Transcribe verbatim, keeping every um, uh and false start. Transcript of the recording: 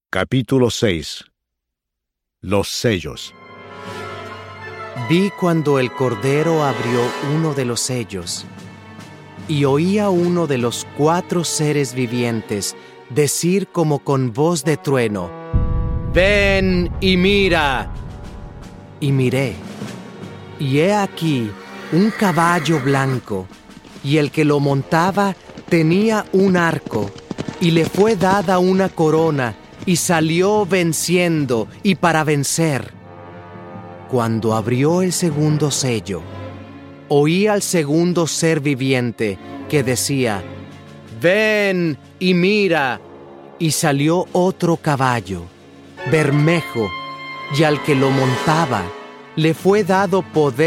Capítulo seis. Los sellos. Vi cuando el Cordero abrió uno de los sellos, y oí a uno de los cuatro seres vivientes decir como con voz de trueno: «Ven y mira». Y miré, y he aquí un caballo blanco, y el que lo montaba tenía un arco, y le fue dada una corona, y salió venciendo y para vencer. Cuando abrió el segundo sello, oí al segundo ser viviente que decía: «Ven y mira». Y salió otro caballo, bermejo, y al que lo montaba le fue dado poder